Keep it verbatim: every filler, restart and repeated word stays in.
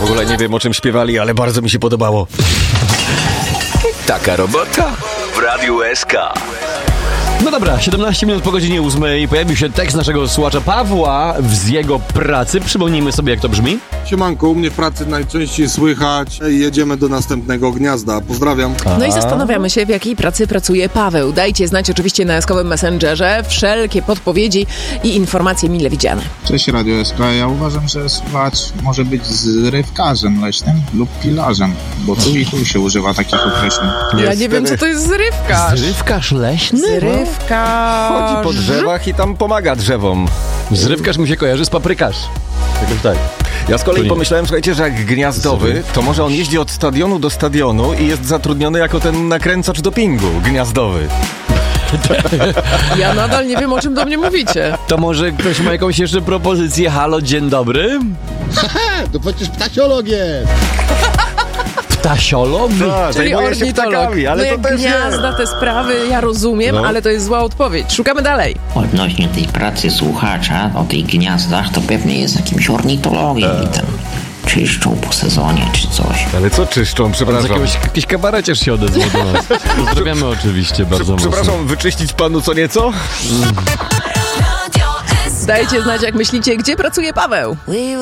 W ogóle nie wiem, o czym śpiewali, ale bardzo mi się podobało. Taka robota w Radiu S K. No dobra, siedemnaście minut po godzinie ósmej pojawił się tekst naszego słuchacza Pawła z jego pracy. Przypomnijmy sobie, jak to brzmi. Siemanko, u mnie w pracy najczęściej słychać: jedziemy do następnego gniazda. Pozdrawiam. No i zastanawiamy się, w jakiej pracy pracuje Paweł. Dajcie znać oczywiście na eskowym Messengerze wszelkie podpowiedzi i informacje mile widziane. Cześć Radio S K, ja uważam, że słuchacz może być zrywkarzem leśnym lub pilarzem, bo tu i tu się używa takich określeń. Ja nie wiem, co to jest zrywkarz. Zrywkarz leśny? Zrywkarz. Chodzi po drzewach i tam pomaga drzewom. Zrywkarz mi się kojarzy z paprykarz. Jakoś tak. Ja z kolei nie. pomyślałem, słuchajcie, że jak gniazdowy, to może on jeździ od stadionu do stadionu i jest zatrudniony jako ten nakręcacz dopingu gniazdowy. Ja nadal nie wiem, o czym do mnie mówicie. To może ktoś ma jakąś jeszcze propozycję? Halo, dzień dobry. To przecież ptasiolog jest. Ptasiolog? Tak, Czyli zajmuje się ornitolog. ptakami, ale no to jak też gniazda, nie. te sprawy, ja rozumiem, No. ale to jest zła odpowiedź. Szukamy dalej. Odnośnie tej pracy słuchacza o tych gniazdach, to pewnie jest jakimś ornitologiem i tam czyszczą po sezonie czy coś. Ale co czyszczą, Z przepraszam. jakiegoś, jakiś kabareciarz się odezwał do nas. Pozdrawiamy oczywiście bardzo mocno. Przepraszam, wyczyścić panu co nieco? Dajcie znać, jak myślicie, gdzie pracuje Paweł.